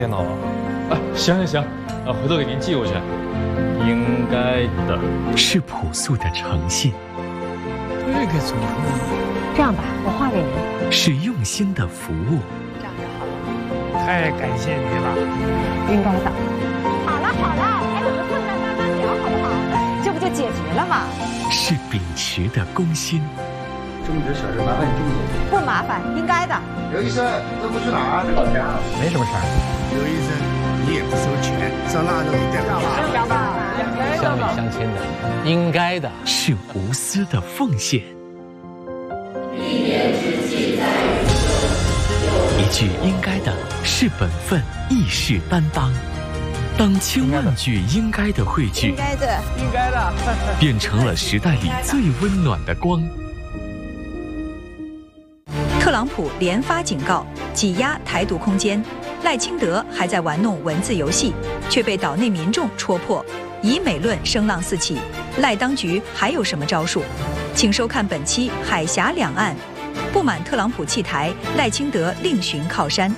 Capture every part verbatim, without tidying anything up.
电脑吗？啊，行行行，啊，回头给您寄过去。应该的， 是朴素的诚信， 这个怎么？ 这样吧，我画给您。 是用心的服务。 这样就好了。 太感谢你了。 应该的。好了好了，还怎么困难慢慢聊好不好？这不就解决了吗？ 是秉持的公心。 这么点小事，麻烦你这么做。 不麻烦，应该的。 刘医生，这不去哪儿？老家。 没什么事儿。 刘医生，你也不收钱，上那都一点干嘛？ 应该的。 乡里乡亲的，应该的。 是无私的奉献。 一年之计在于晨。 一句应该的是本分，义士担当。当千万句应该的汇聚， 应该的， 应该的， 变成了时代里最温暖的光。 特朗普连发警告，挤压台独空间。赖清德还在玩弄文字游戏，却被岛内民众戳破。以美论声浪四起，赖当局还有什么招数？请收看本期《海峡两岸》。不满特朗普弃台，赖清德另寻靠山。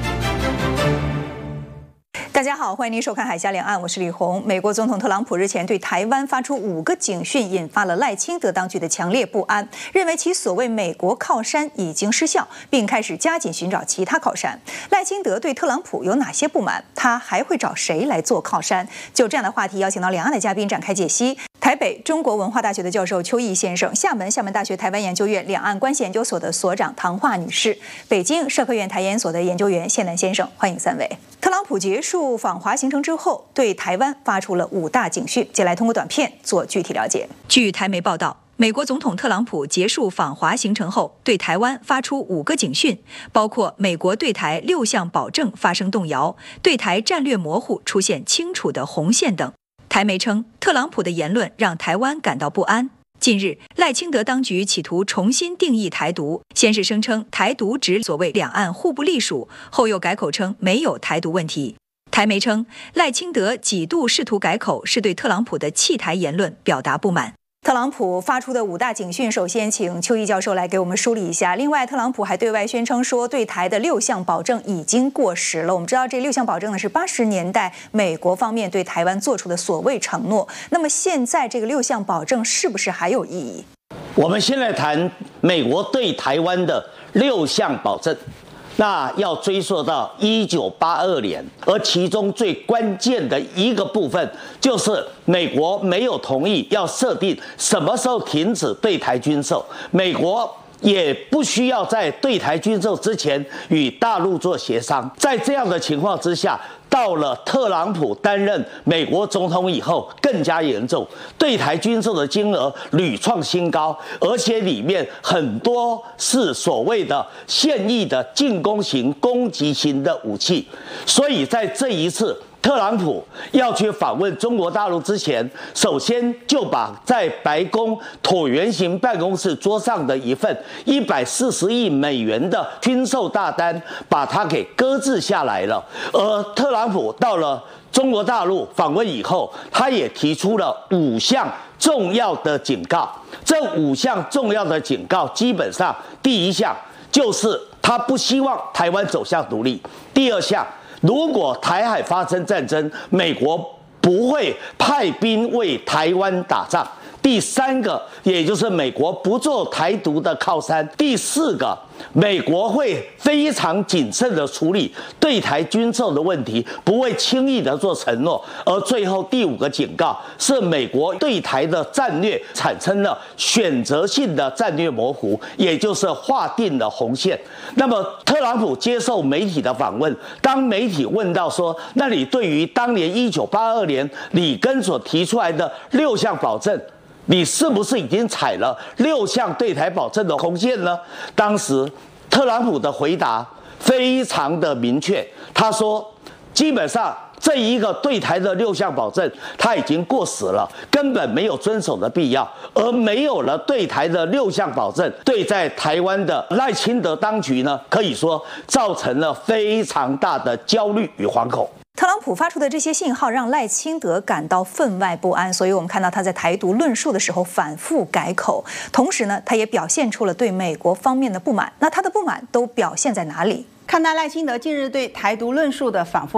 大家好，欢迎您收看《海峡两岸》，我是李红。美国总统特朗普日前对台湾发出五个警讯，引发了赖清德当局的强烈不安，认为其所谓美国靠山已经失效，并开始加紧寻找其他靠山。赖清德对特朗普有哪些不满？他还会找谁来做靠山？就这样的话题，邀请到两岸的嘉宾展开解析。台北中国文化大学的教授邱毅先生，厦门厦门大学台湾研究院两岸关系研究所的所长唐化女士，北京社科院台研所的研究员谢南先生，欢迎三位。特朗普结束访华行程之后，对台湾发出了五大警讯，接下来通过短片做具体了解。据台媒报道，美国总统特朗普结束访华行程后，对台湾发出五个警讯，包括美国对台六项保证发生动摇，对台战略模糊出现清楚的红线等。台媒称，特朗普的言论让台湾感到不安。近日，赖清德当局企图重新定义台独，先是声称台独指所谓两岸互不隶属，后又改口称没有台独问题。台媒称，赖清德几度试图改口，是对特朗普的弃台言论表达不满。特朗普发出的五大警讯，首先请邱毅教授来给我们梳理一下。另外，特朗普还对外宣称说，对台的六项保证已经过时了。我们知道，这六项保证呢是八十年代美国方面对台湾做出的所谓承诺。那么现在这个六项保证是不是还有意义？ 我们先来谈美国对台湾的六项保证。那要追溯到一九八二年，而其中最关键的一个部分，就是美国没有同意要设定什么时候停止对台军售，美国也不需要在对台军售之前与大陆做协商。在这样的情况之下，到了特朗普担任美国总统以后，更加严重，对台军售的金额屡创新高，而且里面很多是所谓的现役的进攻型、攻击型的武器。所以在这一次特朗普要去访问中国大陆之前，首先就把在白宫椭圆形办公室桌上的一份一百四十亿美元的军售大单，把它给搁置下来了。而特朗普到了中国大陆访问以后，他也提出了五项重要的警告。这五项重要的警告，基本上第一项就是他不希望台湾走向独立；第二项，如果台海发生战争，美国不会派兵为台湾打仗。第三个，也就是美国不做台独的靠山。第四个，美国会非常谨慎的处理对台军售的问题，不会轻易的做承诺。而最后第五个警告是美国对台的战略产生了选择性的战略模糊，也就是划定了红线。那么特朗普接受媒体的访问，当媒体问到说，那你对于当年一九八二年里根所提出来的六项保证，你是不是已经踩了六项对台保证的红线呢？当时特朗普的回答非常的明确，他说，基本上这一个对台的六项保证，他已经过时了，根本没有遵守的必要。而没有了对台的六项保证，对在台湾的赖清德当局呢，可以说造成了非常大的焦虑与惶恐。 特朗普发出的这些信号让赖清德感到分外不安，所以我们看到他在台独论述的时候反复改口，同时呢，他也表现出了对美国方面的不满。那他的不满都表现在哪里？ 看待赖清德近日对台独论述的反复